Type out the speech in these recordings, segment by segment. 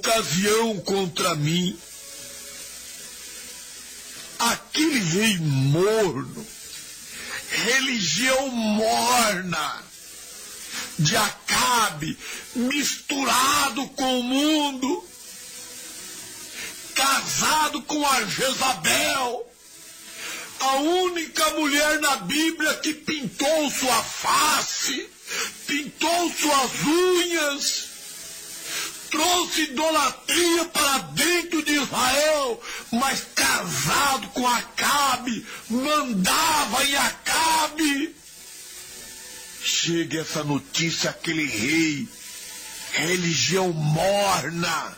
ocasião contra mim. Aquele rei morno, religião morna de Acabe, misturado com o mundo, casado com a Jezabel, a única mulher na Bíblia que pintou sua face, pintou suas unhas, trouxe idolatria para dentro de Israel, mas casado com Acabe, mandava em Acabe. Chega essa notícia, aquele rei, religião morna,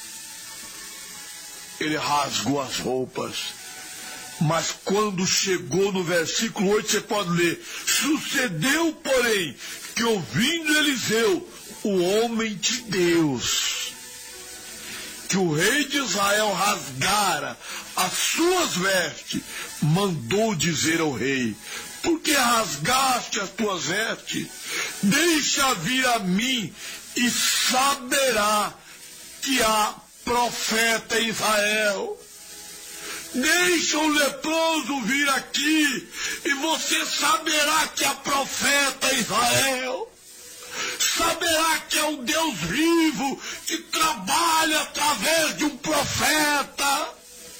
ele rasgou as roupas. Mas quando chegou no versículo 8, você pode ler: sucedeu, porém, que ouvindo Eliseu, o homem de Deus, que o rei de Israel rasgara as suas vestes, mandou dizer ao rei: por que rasgaste as tuas vestes? Deixa vir a mim, e saberá que há profeta em Israel. Deixa o leproso vir aqui, e você saberá que há profeta em Israel. Saberá que é um Deus vivo, que trabalha através de um profeta.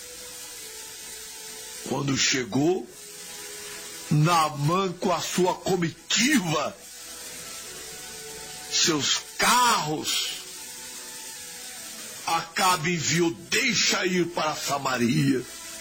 Quando chegou, Naamã com a sua comitiva, seus carros, Acabe enviou: deixa ir para Samaria.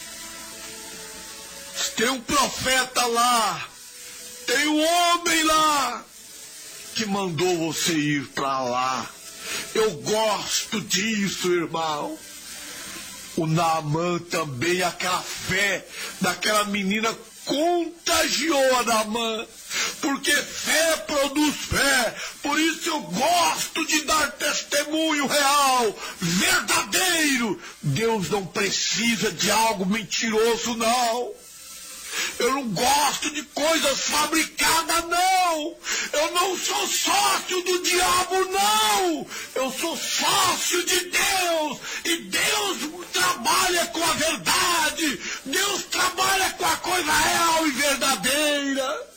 Tem um profeta lá, tem um homem lá que mandou você ir para lá. Eu gosto disso, irmão. O Naamã também, aquela fé daquela menina contagiou a Naamã, porque fé produz fé. Por isso eu gosto de dar testemunho real, verdadeiro. Deus não precisa de algo mentiroso, não. Eu não gosto de coisas fabricadas, não. Eu não sou sócio do diabo, não. Eu sou sócio de Deus. E Deus trabalha com a verdade. Deus trabalha com a coisa real e verdadeira.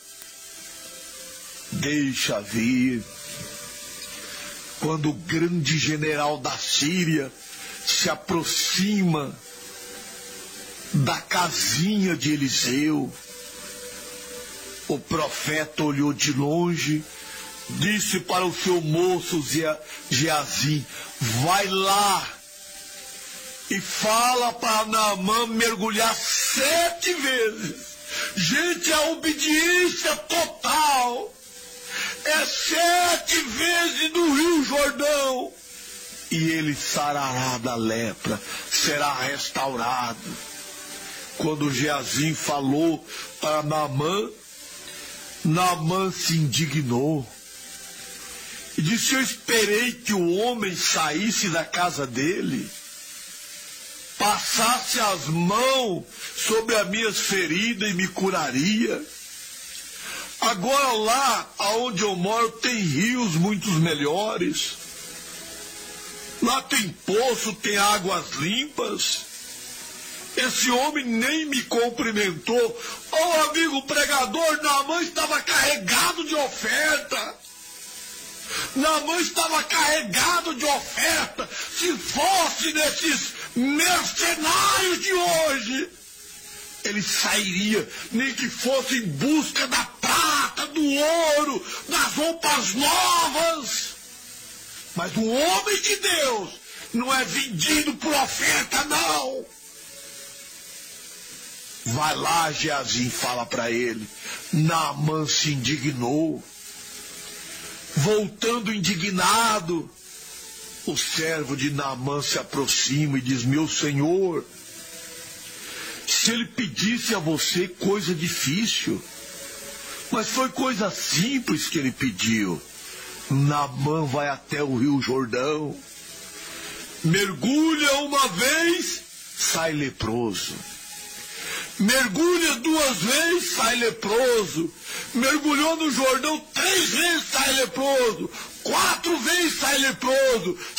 Deixa vir. Quando o grande general da Síria se aproxima da casinha de Eliseu, o profeta olhou de longe, disse para o seu moço Geazim: vai lá e fala para Naamã mergulhar 7 vezes. Gente, a obediência total é 7 vezes no Rio Jordão, e ele sarará da lepra, será restaurado. Quando Geazim falou para Naamã, Naamã se indignou e disse: eu esperei que o homem saísse da casa dele, passasse as mãos sobre as minhas feridas e me curaria. Agora lá aonde eu moro tem rios muito melhores, lá tem poço, tem águas limpas. Esse homem nem me cumprimentou. Ô amigo pregador, Naamã estava carregado de oferta. Naamã estava carregado de oferta. Se fosse desses mercenários de hoje, ele sairia, nem que fosse em busca da prata, do ouro, das roupas novas. Mas o homem de Deus não é vendido por oferta, não. Vai lá, Geazim, fala para ele. Naamã se indignou. Voltando indignado, o servo de Naamã se aproxima e diz: meu senhor, se ele pedisse a você coisa difícil, mas foi coisa simples que ele pediu. Naamã vai até o Rio Jordão, mergulha uma vez, sai leproso. Mergulha 2 vezes, sai leproso. Mergulhou no Jordão 3 vezes, sai leproso. 4 vezes, sai leproso.